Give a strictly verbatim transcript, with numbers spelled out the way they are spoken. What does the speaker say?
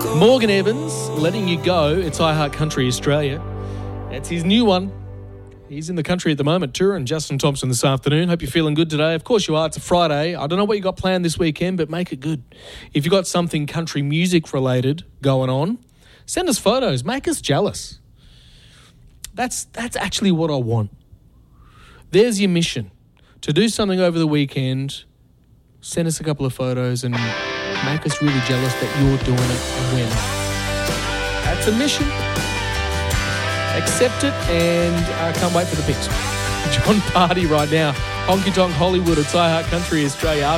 Morgan Evans, Letting You Go. It's iHeart Country Australia. It's his new one. He's in the country at the moment, touring. Justin Thompson this afternoon. Hope you're feeling good today. Of course you are. It's a Friday. I don't know what you got planned this weekend, but make it good. If you got something country music related going on, send us photos. Make us jealous. That's that's actually what I want. There's your mission. To do something over the weekend, send us a couple of photos and make us really jealous that you're doing it and we're not. That's a mission. Accept it, and I can't wait for the pics. John Party right now. Honky Tonk Hollywood. It's iHeart Country Australia.